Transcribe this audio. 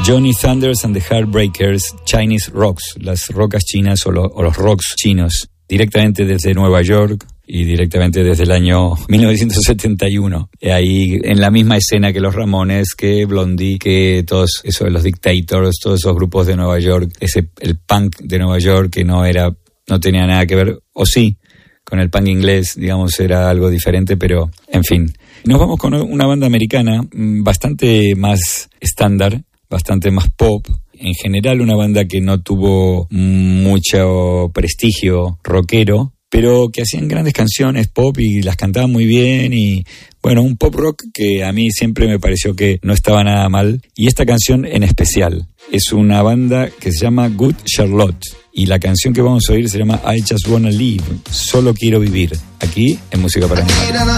Johnny Thunders and the Heartbreakers, Chinese Rocks, las rocas chinas o los rocks chinos, directamente desde Nueva York y directamente desde el año 1971. Ahí en la misma escena que los Ramones, que Blondie, que todos esos de los Dictators, todos esos grupos de Nueva York, el punk de Nueva York que no tenía nada que ver, o sí, con el punk inglés, digamos, era algo diferente, pero en fin. Nos vamos con una banda americana bastante más estándar, bastante más pop. En general una banda que no tuvo mucho prestigio rockero, pero que hacían grandes canciones pop y las cantaban muy bien y bueno, un pop rock que a mí siempre me pareció que no estaba nada mal. Y esta canción en especial es una banda que se llama Good Charlotte y la canción que vamos a oír se llama I Just Wanna Live, Solo Quiero Vivir, aquí en Música para Animales.